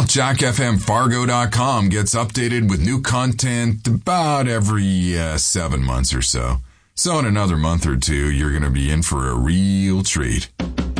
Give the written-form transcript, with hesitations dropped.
Well, JackFMFargo.com gets updated with new content about every 7 months or so. So in another month or two, you're going to be in for a real treat.